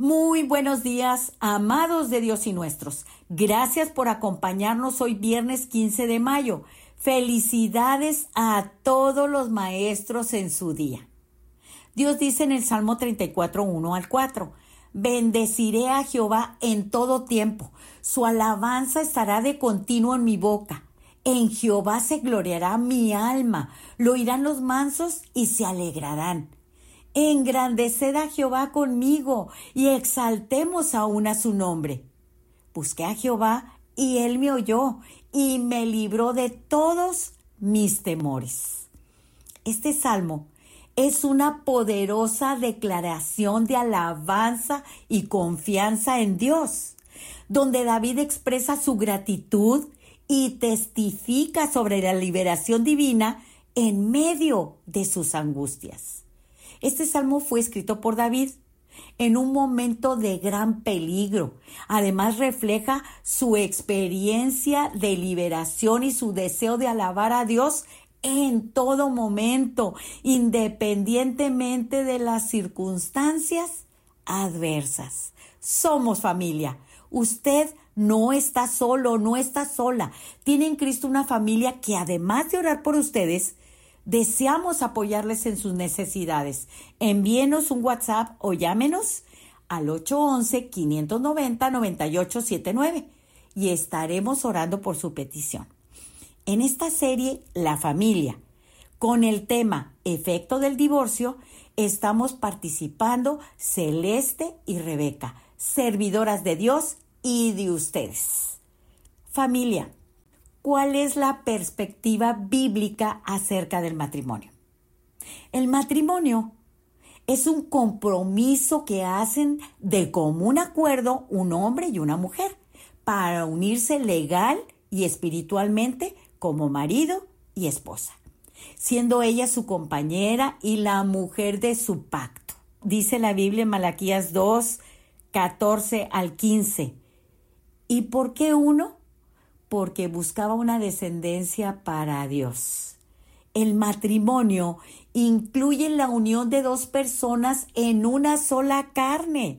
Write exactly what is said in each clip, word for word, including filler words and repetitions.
Muy buenos días, amados de Dios y nuestros. Gracias por acompañarnos hoy viernes quince de mayo. Felicidades a todos los maestros en su día. Dios dice en el Salmo treinta y cuatro, uno al cuatro, bendeciré a Jehová en todo tiempo. Su alabanza estará de continuo en mi boca. En Jehová se gloriará mi alma. Lo oirán los mansos y se alegrarán. Engrandeced a Jehová conmigo y exaltemos aún a su nombre. Busqué a Jehová y él me oyó y me libró de todos mis temores. Este salmo es una poderosa declaración de alabanza y confianza en Dios, donde David expresa su gratitud y testifica sobre la liberación divina en medio de sus angustias. Este salmo fue escrito por David en un momento de gran peligro. Además refleja su experiencia de liberación y su deseo de alabar a Dios en todo momento, independientemente de las circunstancias adversas. Somos familia. Usted no está solo, no está sola. Tiene en Cristo una familia que, además de orar por ustedes, deseamos apoyarles en sus necesidades. Envíenos un WhatsApp o llámenos al ocho once, quinientos noventa, noventa y ocho setenta y nueve y estaremos orando por su petición. En esta serie, La Familia, con el tema Efecto del Divorcio, estamos participando Celeste y Rebeca, servidoras de Dios y de ustedes. Familia, ¿cuál es la perspectiva bíblica acerca del matrimonio? El matrimonio es un compromiso que hacen de común acuerdo un hombre y una mujer para unirse legal y espiritualmente como marido y esposa, siendo ella su compañera y la mujer de su pacto. Dice la Biblia en Malaquías dos, catorce al quince. ¿Y por qué uno? Porque buscaba una descendencia para Dios. El matrimonio incluye la unión de dos personas en una sola carne.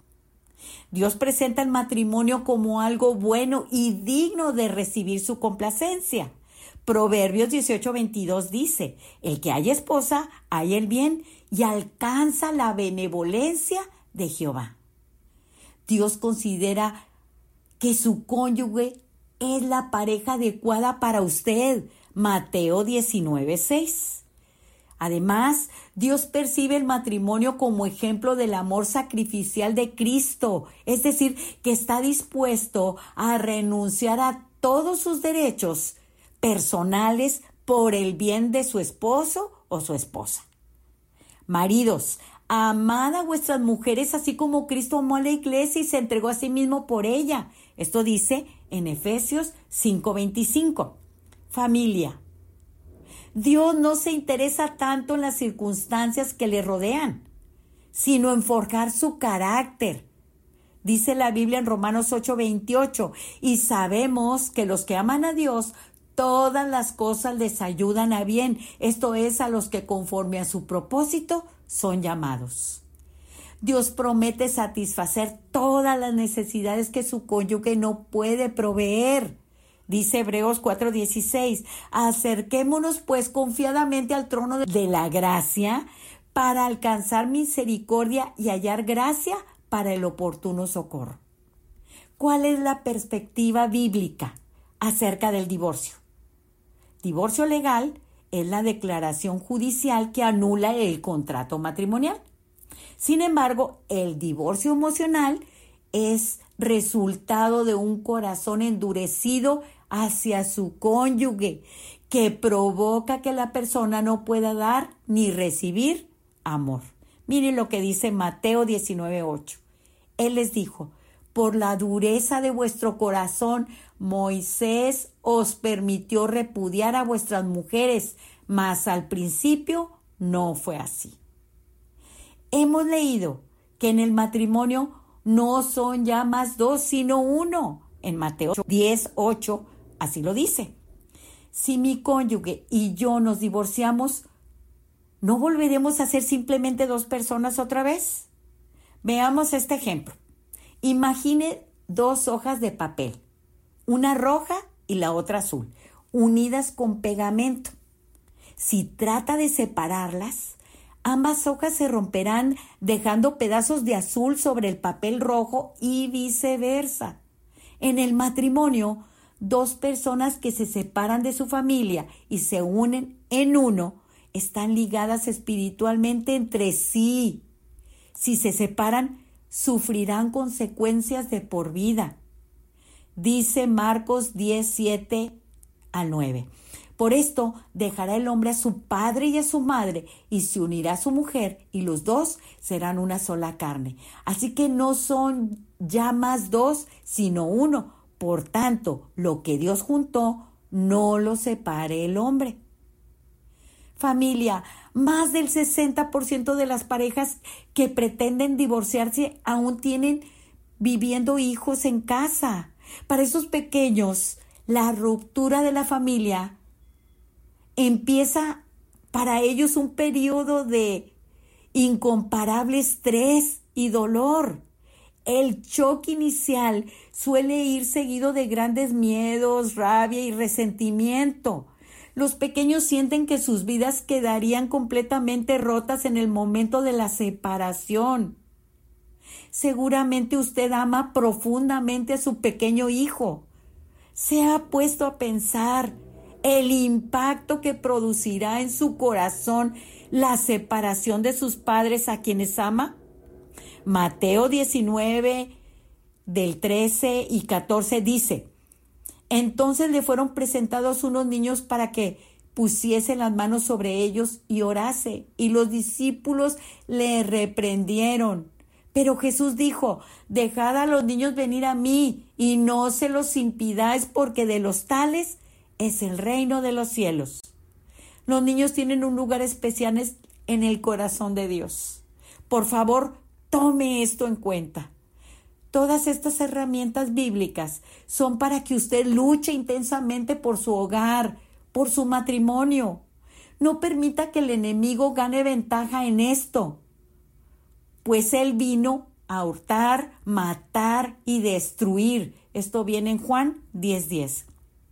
Dios presenta el matrimonio como algo bueno y digno de recibir su complacencia. Proverbios dieciocho, veintidós dice, el que haya esposa, halla el bien y alcanza la benevolencia de Jehová. Dios considera que su cónyuge es la pareja adecuada para usted. Mateo diecinueve, seis. Además, Dios percibe el matrimonio como ejemplo del amor sacrificial de Cristo, es decir, que está dispuesto a renunciar a todos sus derechos personales por el bien de su esposo o su esposa. Maridos, amad a vuestras mujeres así como Cristo amó a la iglesia y se entregó a sí mismo por ella. Esto dice en Efesios cinco, veinticinco. Familia, Dios no se interesa tanto en las circunstancias que le rodean, sino en forjar su carácter. Dice la Biblia en Romanos ocho, veintiocho, y sabemos que los que aman a Dios, todas las cosas les ayudan a bien, esto es, a los que conforme a su propósito son llamados. Dios promete satisfacer todas las necesidades que su cónyuge no puede proveer. Dice Hebreos cuatro, dieciséis, acerquémonos pues confiadamente al trono de la gracia para alcanzar misericordia y hallar gracia para el oportuno socorro. ¿Cuál es la perspectiva bíblica acerca del divorcio? Divorcio legal es la declaración judicial que anula el contrato matrimonial. Sin embargo, el divorcio emocional es resultado de un corazón endurecido hacia su cónyuge, que provoca que la persona no pueda dar ni recibir amor. Miren lo que dice Mateo diecinueve, ocho. Él les dijo, por la dureza de vuestro corazón, Moisés os permitió repudiar a vuestras mujeres, mas al principio no fue así. Hemos leído que en el matrimonio no son ya más dos, sino uno. En Mateo diez, ocho, así lo dice. Si mi cónyuge y yo nos divorciamos, ¿no volveremos a ser simplemente dos personas otra vez? Veamos este ejemplo. Imagine dos hojas de papel, una roja y la otra azul, unidas con pegamento. Si trata de separarlas, ambas hojas se romperán dejando pedazos de azul sobre el papel rojo y viceversa. En el matrimonio, dos personas que se separan de su familia y se unen en uno están ligadas espiritualmente entre sí. Si se separan, sufrirán consecuencias de por vida. Dice Marcos diez, siete al nueve. Por esto dejará el hombre a su padre y a su madre y se unirá a su mujer y los dos serán una sola carne. Así que no son ya más dos, sino uno. Por tanto, lo que Dios juntó, no lo separe el hombre. Familia, más del sesenta por ciento de las parejas que pretenden divorciarse aún tienen viviendo hijos en casa. Para esos pequeños, la ruptura de la familia empieza para ellos un periodo de incomparable estrés y dolor. El choque inicial suele ir seguido de grandes miedos, rabia y resentimiento. Los pequeños sienten que sus vidas quedarían completamente rotas en el momento de la separación. Seguramente usted ama profundamente a su pequeño hijo. ¿Se ha puesto a pensar el impacto que producirá en su corazón la separación de sus padres a quienes ama? Mateo diecinueve, del trece y catorce dice: Entonces le fueron presentados unos niños para que pusiese las manos sobre ellos y orase, y los discípulos le reprendieron. Pero Jesús dijo: Dejad a los niños venir a mí, y no se los impidáis, porque de los tales es el reino de los cielos. Los niños tienen un lugar especial en el corazón de Dios. Por favor, tome esto en cuenta. Todas estas herramientas bíblicas son para que usted luche intensamente por su hogar, por su matrimonio. No permita que el enemigo gane ventaja en esto, pues él vino a hurtar, matar y destruir. Esto viene en Juan diez, diez.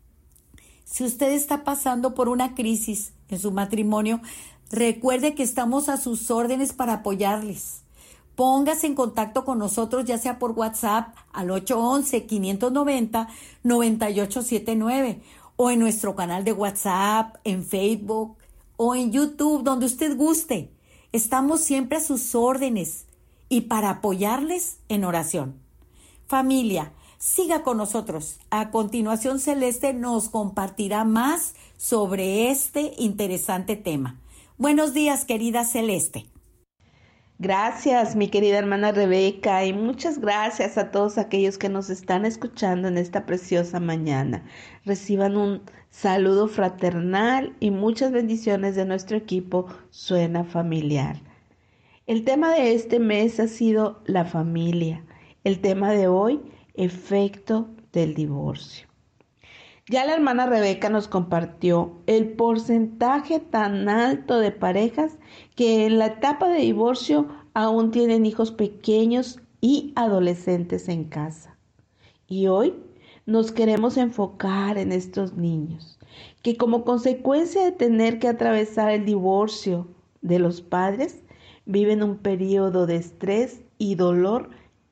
Si usted está pasando por una crisis en su matrimonio, recuerde que estamos a sus órdenes para apoyarles. Póngase en contacto con nosotros, ya sea por WhatsApp al ocho once, quinientos noventa, noventa y ocho setenta y nueve o en nuestro canal de WhatsApp, en Facebook o en YouTube, donde usted guste. Estamos siempre a sus órdenes y para apoyarles en oración. Familia, siga con nosotros. A continuación, Celeste nos compartirá más sobre este interesante tema. Buenos días, querida Celeste. Gracias, mi querida hermana Rebeca, y muchas gracias a todos aquellos que nos están escuchando en esta preciosa mañana. Reciban un saludo fraternal y muchas bendiciones de nuestro equipo Suena Familiar. El tema de este mes ha sido la familia. El tema de hoy, efecto del divorcio. Ya la hermana Rebeca nos compartió el porcentaje tan alto de parejas que en la etapa de divorcio aún tienen hijos pequeños y adolescentes en casa. Y hoy nos queremos enfocar en estos niños, que como consecuencia de tener que atravesar el divorcio de los padres, viven un periodo de estrés y dolor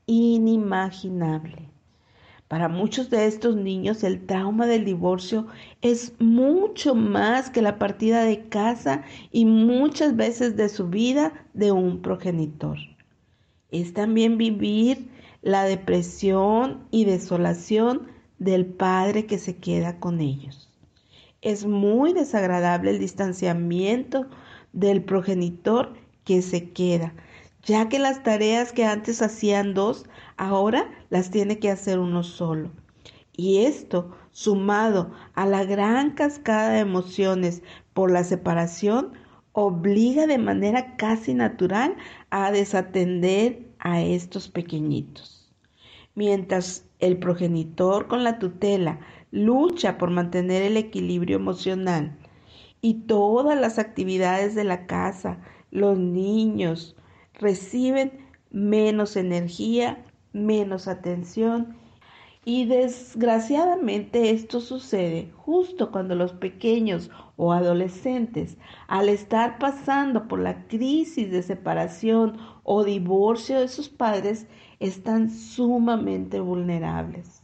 inimaginable. Para muchos de estos niños, el trauma del divorcio es mucho más que la partida de casa y muchas veces de su vida de un progenitor. Es también vivir la depresión y desolación del padre que se queda con ellos. Es muy desagradable el distanciamiento del progenitor que se queda, ya que las tareas que antes hacían dos, ahora las tiene que hacer uno solo. Y esto, sumado a la gran cascada de emociones por la separación, obliga de manera casi natural a desatender a estos pequeñitos. Mientras el progenitor con la tutela lucha por mantener el equilibrio emocional y todas las actividades de la casa, los niños reciben menos energía, menos atención. Y desgraciadamente esto sucede justo cuando los pequeños o adolescentes, al estar pasando por la crisis de separación o divorcio de sus padres, están sumamente vulnerables,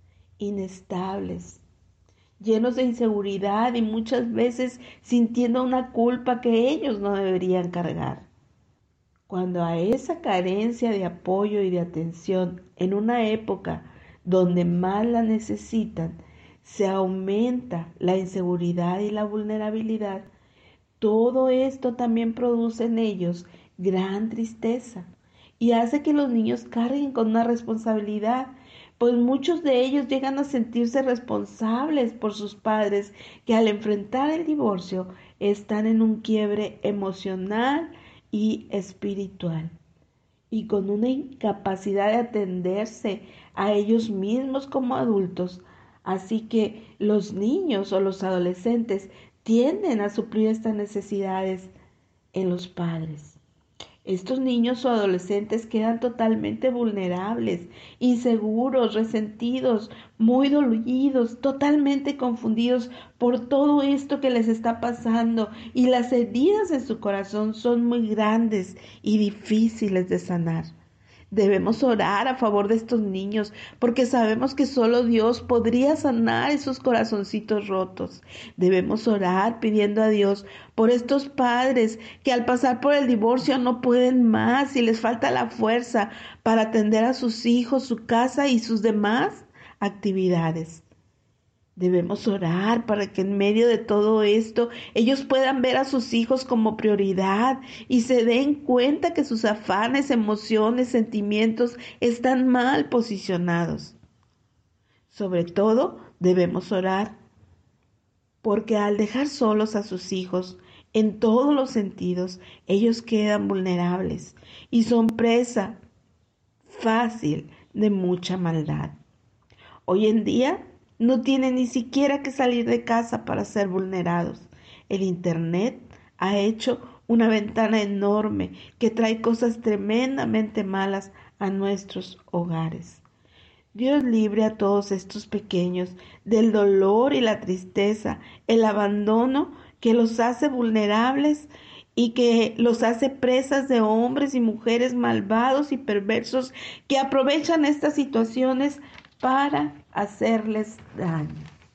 inestables, llenos de inseguridad y muchas veces sintiendo una culpa que ellos no deberían cargar. Cuando a esa carencia de apoyo y de atención en una época donde más la necesitan, se aumenta la inseguridad y la vulnerabilidad, todo esto también produce en ellos gran tristeza y hace que los niños carguen con una responsabilidad, pues muchos de ellos llegan a sentirse responsables por sus padres que al enfrentar el divorcio están en un quiebre emocional y espiritual y con una incapacidad de atenderse a ellos mismos como adultos. Así que los niños o los adolescentes tienden a suplir estas necesidades en los padres. Estos niños o adolescentes quedan totalmente vulnerables, inseguros, resentidos, muy dolidos, totalmente confundidos por todo esto que les está pasando, y las heridas en su corazón son muy grandes y difíciles de sanar. Debemos orar a favor de estos niños porque sabemos que solo Dios podría sanar esos corazoncitos rotos. Debemos orar pidiendo a Dios por estos padres que al pasar por el divorcio no pueden más y les falta la fuerza para atender a sus hijos, su casa y sus demás actividades. Debemos orar para que en medio de todo esto ellos puedan ver a sus hijos como prioridad y se den cuenta que sus afanes, emociones, sentimientos están mal posicionados. Sobre todo, debemos orar porque al dejar solos a sus hijos, en todos los sentidos, ellos quedan vulnerables y son presa fácil de mucha maldad. Hoy en día, no tienen ni siquiera que salir de casa para ser vulnerados. El Internet ha hecho una ventana enorme que trae cosas tremendamente malas a nuestros hogares. Dios libre a todos estos pequeños del dolor y la tristeza, el abandono que los hace vulnerables y que los hace presas de hombres y mujeres malvados y perversos que aprovechan estas situaciones para hacerles daño.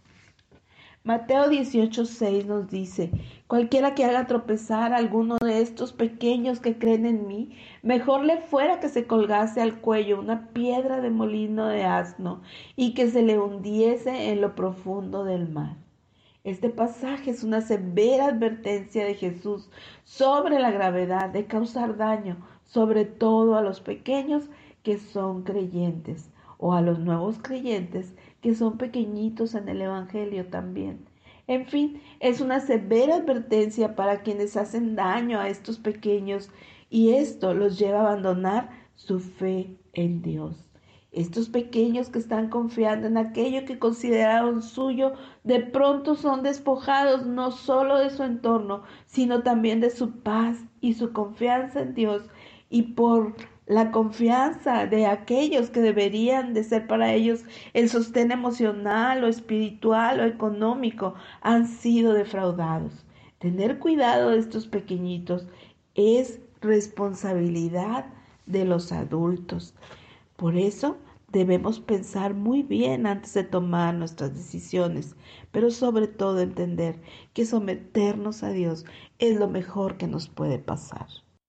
Mateo dieciocho seis nos dice: cualquiera que haga tropezar a alguno de estos pequeños que creen en mí, mejor le fuera que se colgase al cuello una piedra de molino de asno y que se le hundiese en lo profundo del mar. Este pasaje es una severa advertencia de Jesús sobre la gravedad de causar daño, sobre todo a los pequeños que son creyentes, o a los nuevos creyentes que son pequeñitos en el Evangelio también. En fin, es una severa advertencia para quienes hacen daño a estos pequeños y esto los lleva a abandonar su fe en Dios. Estos pequeños que están confiando en aquello que consideraron suyo, de pronto son despojados no solo de su entorno, sino también de su paz y su confianza en Dios, y por la confianza de aquellos que deberían de ser para ellos el sostén emocional o espiritual o económico, han sido defraudados. Tener cuidado de estos pequeñitos es responsabilidad de los adultos. Por eso debemos pensar muy bien antes de tomar nuestras decisiones, pero sobre todo entender que someternos a Dios es lo mejor que nos puede pasar.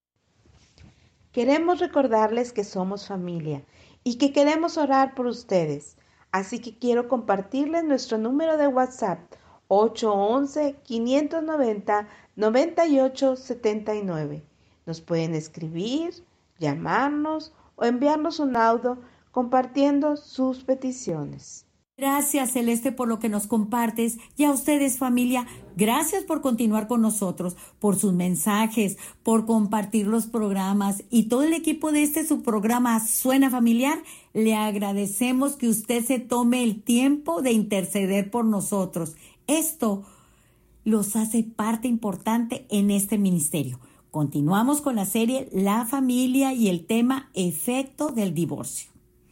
Queremos recordarles que somos familia y que queremos orar por ustedes, así que quiero compartirles nuestro número de WhatsApp ocho once, quinientos noventa, noventa y ocho setenta y nueve. Nos pueden escribir, llamarnos o enviarnos un audio compartiendo sus peticiones. Gracias, Celeste, por lo que nos compartes, y a ustedes, familia, gracias por continuar con nosotros, por sus mensajes, por compartir los programas, y todo el equipo de este su programa Suena Familiar, le agradecemos que usted se tome el tiempo de interceder por nosotros. Esto los hace parte importante en este ministerio. Continuamos con la serie La familia y el tema efecto del divorcio.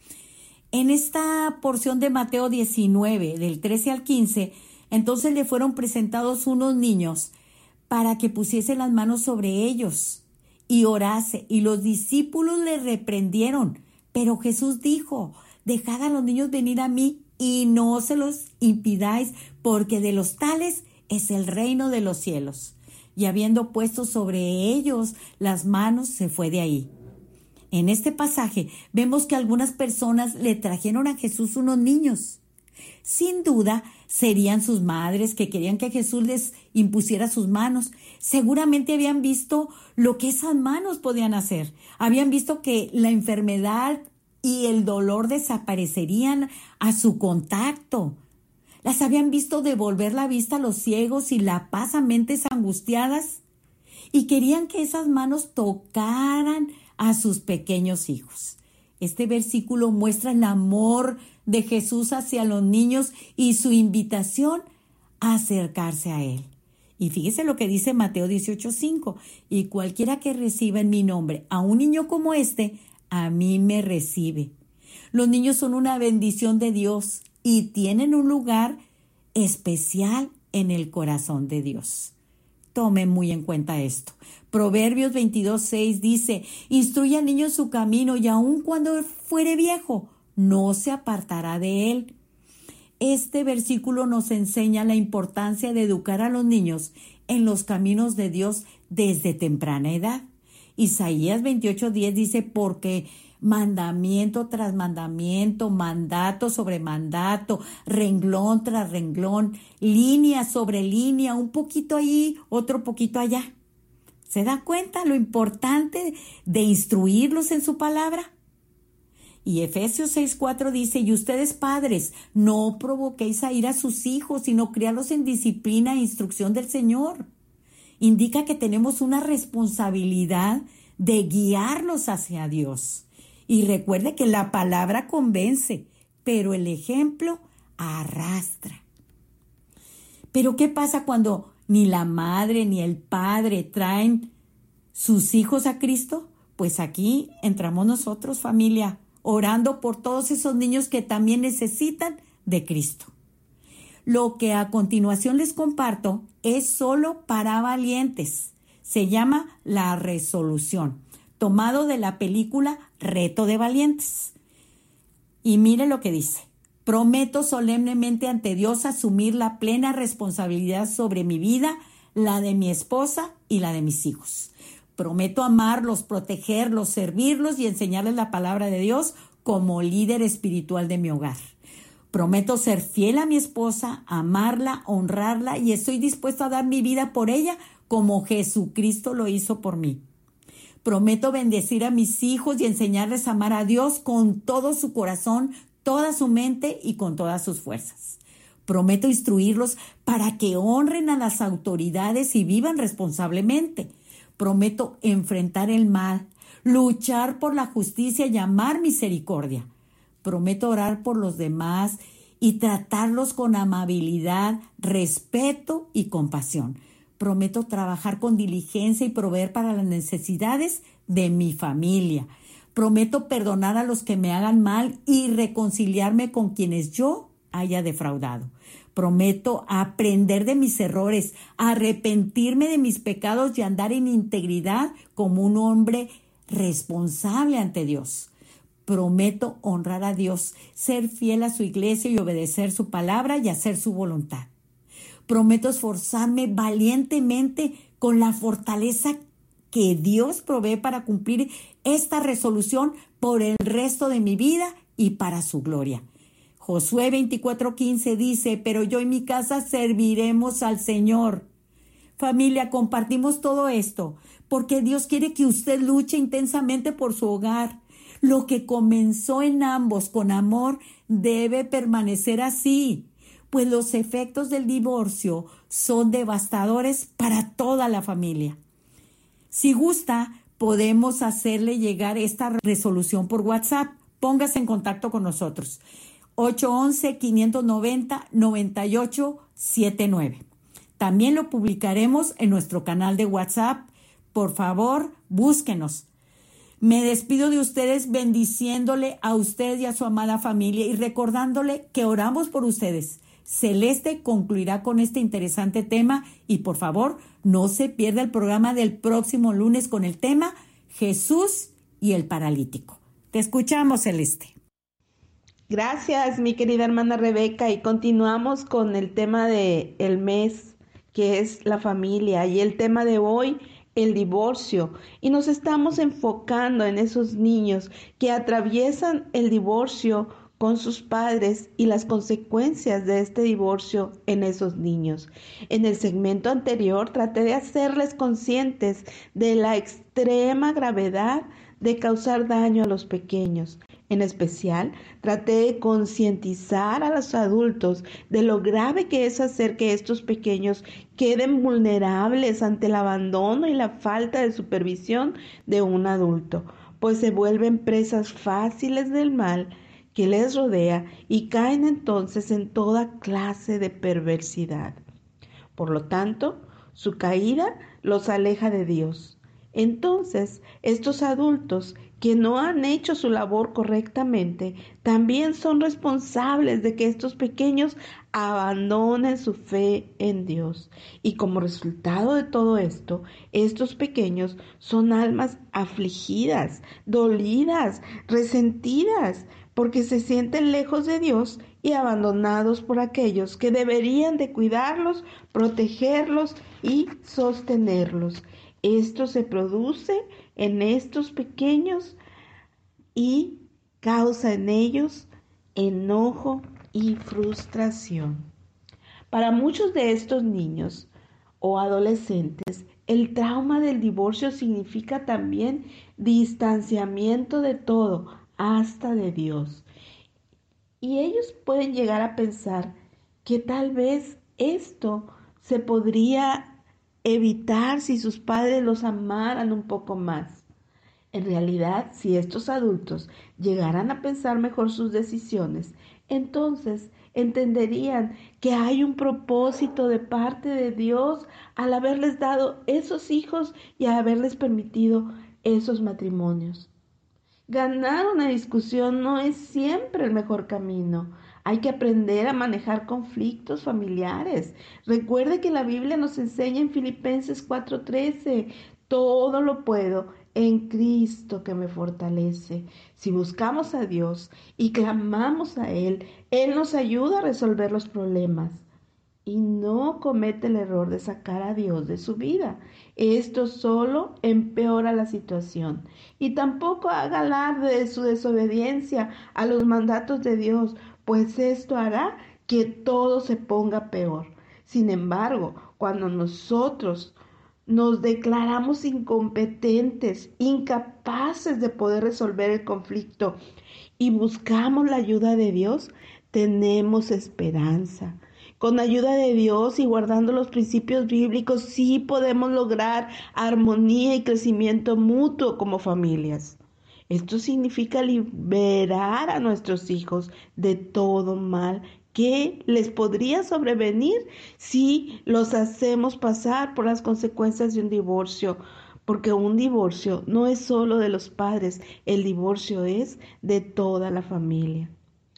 En esta porción de Mateo diecinueve, del trece al quince, entonces le fueron presentados unos niños para que pusiese las manos sobre ellos y orase, y los discípulos le reprendieron. Pero Jesús dijo: dejad a los niños venir a mí y no se los impidáis, porque de los tales es el reino de los cielos. Y habiendo puesto sobre ellos las manos, se fue de ahí. En este pasaje vemos que algunas personas le trajeron a Jesús unos niños. Sin duda, serían sus madres que querían que Jesús les impusiera sus manos. Seguramente habían visto lo que esas manos podían hacer. Habían visto que la enfermedad y el dolor desaparecerían a su contacto. Las habían visto devolver la vista a los ciegos y la paz a mentes angustiadas. Y querían que esas manos tocaran a sus pequeños hijos. Este versículo muestra el amor de Jesús hacia los niños y su invitación a acercarse a Él. Y fíjese lo que dice Mateo dieciocho cinco. Y cualquiera que reciba en mi nombre a un niño como este, a mí me recibe. Los niños son una bendición de Dios y tienen un lugar especial en el corazón de Dios. Tomen muy en cuenta esto. Proverbios veintidós seis dice: instruye al niño en su camino, y aun cuando fuere viejo, no se apartará de él. Este versículo nos enseña la importancia de educar a los niños en los caminos de Dios desde temprana edad. Isaías veintiocho diez dice: porque mandamiento tras mandamiento, mandato sobre mandato, renglón tras renglón, línea sobre línea, un poquito allí, otro poquito allá. ¿Se da cuenta lo importante de instruirlos en su palabra? Y Efesios seis cuatro dice: y ustedes, padres, no provoquéis a ir a sus hijos, sino criarlos en disciplina e instrucción del Señor. Indica que tenemos una responsabilidad de guiarlos hacia Dios. Y recuerde que la palabra convence, pero el ejemplo arrastra. Pero ¿qué pasa cuando ni la madre ni el padre traen sus hijos a Cristo? Pues aquí entramos nosotros, familia, orando por todos esos niños que también necesitan de Cristo. Lo que a continuación les comparto es solo para valientes. Se llama La Resolución, tomado de la película Reto de Valientes. Y mire lo que dice: prometo solemnemente ante Dios asumir la plena responsabilidad sobre mi vida, la de mi esposa y la de mis hijos. Prometo amarlos, protegerlos, servirlos y enseñarles la palabra de Dios como líder espiritual de mi hogar. Prometo ser fiel a mi esposa, amarla, honrarla, y estoy dispuesto a dar mi vida por ella como Jesucristo lo hizo por mí. Prometo bendecir a mis hijos y enseñarles a amar a Dios con todo su corazón, toda su mente y con todas sus fuerzas. Prometo instruirlos para que honren a las autoridades y vivan responsablemente. Prometo enfrentar el mal, luchar por la justicia y amar misericordia. Prometo orar por los demás y tratarlos con amabilidad, respeto y compasión. Prometo trabajar con diligencia y proveer para las necesidades de mi familia. Prometo perdonar a los que me hagan mal y reconciliarme con quienes yo haya defraudado. Prometo aprender de mis errores, arrepentirme de mis pecados y andar en integridad como un hombre responsable ante Dios. Prometo honrar a Dios, ser fiel a su iglesia y obedecer su palabra y hacer su voluntad. Prometo esforzarme valientemente con la fortaleza que Dios provee para cumplir esta resolución por el resto de mi vida y para su gloria. Josué veinticuatro quince dice: pero yo y mi casa serviremos al Señor. Familia, compartimos todo esto porque Dios quiere que usted luche intensamente por su hogar. Lo que comenzó en ambos con amor debe permanecer así, pues los efectos del divorcio son devastadores para toda la familia. Si gusta, podemos hacerle llegar esta resolución por WhatsApp. Póngase en contacto con nosotros. ocho once, quinientos noventa, noventa y ocho setenta y nueve. También lo publicaremos en nuestro canal de WhatsApp por favor, búsquenos. Me despido de ustedes bendiciéndole a usted y a su amada familia y recordándole que oramos por ustedes. Celeste concluirá con este interesante tema y por favor no se pierda el programa del próximo lunes con el tema Jesús y el paralítico. Te escuchamos, Celeste. Gracias, mi querida hermana Rebeca, y continuamos con el tema de el mes, que es la familia, y el tema de hoy, el divorcio, y nos estamos enfocando en esos niños que atraviesan el divorcio con sus padres y las consecuencias de este divorcio en esos niños. En el segmento anterior traté de hacerles conscientes de la extrema gravedad de causar daño a los pequeños. En especial, traté de concientizar a los adultos de lo grave que es hacer que estos pequeños queden vulnerables ante el abandono y la falta de supervisión de un adulto, pues se vuelven presas fáciles del mal que les rodea y caen entonces en toda clase de perversidad. Por lo tanto, su caída los aleja de Dios. Entonces, estos adultos que no han hecho su labor correctamente, también son responsables de que estos pequeños abandonen su fe en Dios. Y como resultado de todo esto, estos pequeños son almas afligidas, dolidas, resentidas, porque se sienten lejos de Dios y abandonados por aquellos que deberían de cuidarlos, protegerlos y sostenerlos. Esto se produce en estos pequeños y causa en ellos enojo y frustración. Para muchos de estos niños o adolescentes, el trauma del divorcio significa también distanciamiento de todo, hasta de Dios. Y ellos pueden llegar a pensar que tal vez esto se podría evitar si sus padres los amaran un poco más. En realidad, si estos adultos llegaran a pensar mejor sus decisiones, entonces entenderían que hay un propósito de parte de Dios al haberles dado esos hijos y a haberles permitido esos matrimonios. Ganar una discusión no es siempre el mejor camino. Hay que aprender a manejar conflictos familiares. Recuerde que la Biblia nos enseña en Filipenses cuatro trece, todo lo puedo en Cristo que me fortalece. Si buscamos a Dios y clamamos a Él, Él nos ayuda a resolver los problemas. Y no comete el error de sacar a Dios de su vida. Esto solo empeora la situación. Y tampoco haga alarde de su desobediencia a los mandatos de Dios, pues esto hará que todo se ponga peor. Sin embargo, cuando nosotros nos declaramos incompetentes, incapaces de poder resolver el conflicto y buscamos la ayuda de Dios, tenemos esperanza. Con ayuda de Dios y guardando los principios bíblicos, sí podemos lograr armonía y crecimiento mutuo como familias. Esto significa liberar a nuestros hijos de todo mal que les podría sobrevenir si los hacemos pasar por las consecuencias de un divorcio. Porque un divorcio no es solo de los padres, el divorcio es de toda la familia.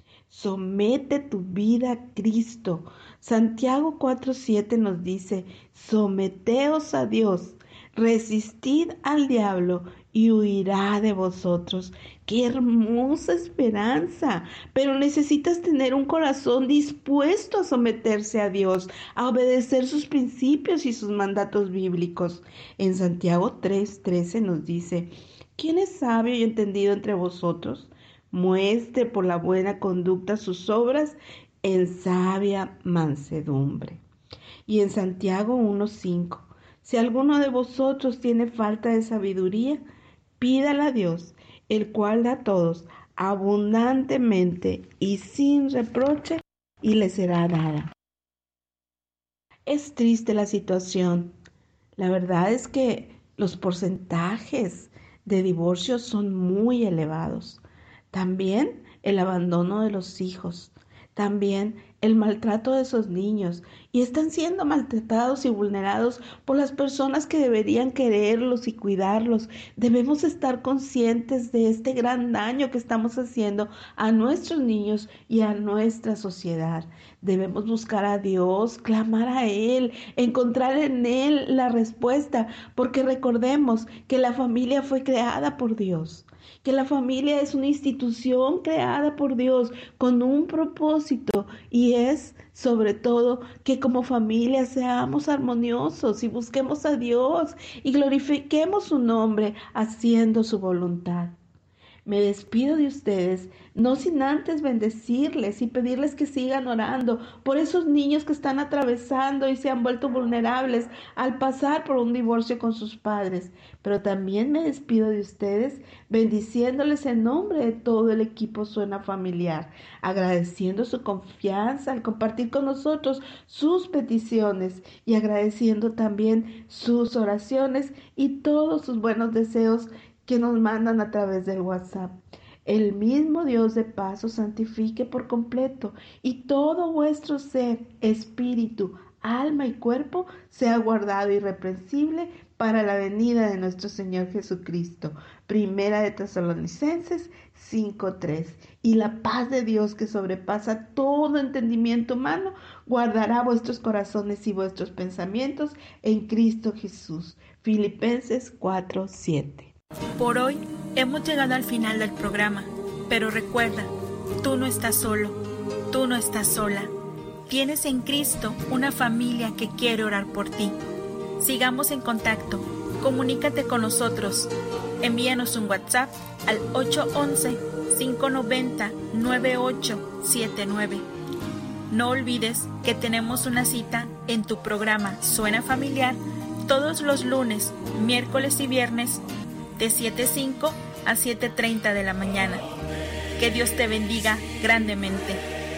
Somete tu vida a Cristo. Santiago cuatro siete nos dice, someteos a Dios, resistid al diablo y huirá de vosotros. ¡Qué hermosa esperanza! Pero necesitas tener un corazón dispuesto a someterse a Dios, a obedecer sus principios y sus mandatos bíblicos. En Santiago tres trece nos dice, ¿quién es sabio y entendido entre vosotros? Muestre por la buena conducta sus obras en sabia mansedumbre. Y en Santiago uno cinco, si alguno de vosotros tiene falta de sabiduría, pídala a Dios, el cual da a todos abundantemente y sin reproche, y le será dada. Es triste la situación. La verdad es que los porcentajes de divorcios son muy elevados. También el abandono de los hijos, también el maltrato de esos niños y están siendo maltratados y vulnerados por las personas que deberían quererlos y cuidarlos. Debemos estar conscientes de este gran daño que estamos haciendo a nuestros niños y a nuestra sociedad. Debemos buscar a Dios, clamar a Él, encontrar en Él la respuesta, porque recordemos que la familia fue creada por Dios. Que la familia es una institución creada por Dios con un propósito, y es sobre todo que como familia seamos armoniosos y busquemos a Dios y glorifiquemos su nombre haciendo su voluntad. Me despido de ustedes, no sin antes bendecirles y pedirles que sigan orando por esos niños que están atravesando y se han vuelto vulnerables al pasar por un divorcio con sus padres. Pero también me despido de ustedes bendiciéndoles en nombre de todo el equipo Suena Familiar, agradeciendo su confianza al compartir con nosotros sus peticiones y agradeciendo también sus oraciones y todos sus buenos deseos que nos mandan a través del WhatsApp. El mismo Dios de paz os santifique por completo y todo vuestro ser, espíritu, alma y cuerpo sea guardado irreprensible para la venida de nuestro Señor Jesucristo. Primera de Tesalonicenses cinco tres. Y la paz de Dios, que sobrepasa todo entendimiento humano, guardará vuestros corazones y vuestros pensamientos en Cristo Jesús. Filipenses cuatro siete. Por hoy hemos llegado al final del programa, pero recuerda, tú no estás solo, tú no estás sola. Tienes en Cristo una familia que quiere orar por ti. Sigamos en contacto, comunícate con nosotros. Envíanos un WhatsApp al ocho once, cinco noventa, nueve ocho siete nueve. No olvides que tenemos una cita en tu programa Suena Familiar todos los lunes, miércoles y viernes de siete cinco a siete treinta de la mañana. Que Dios te bendiga grandemente.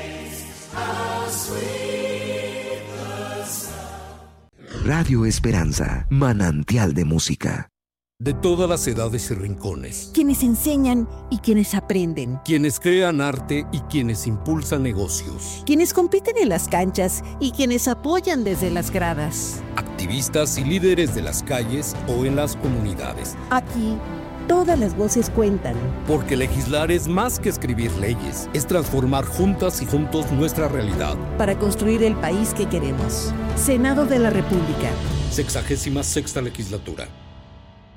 Radio Esperanza, manantial de música. De todas las edades y rincones. Quienes enseñan y quienes aprenden. Quienes crean arte y quienes impulsan negocios. Quienes compiten en las canchas y quienes apoyan desde las gradas. Activistas y líderes de las calles o en las comunidades. Aquí, todas las voces cuentan. Porque legislar es más que escribir leyes, es transformar juntas y juntos nuestra realidad. Para construir el país que queremos. Senado de la República. Sexagésima sexta legislatura.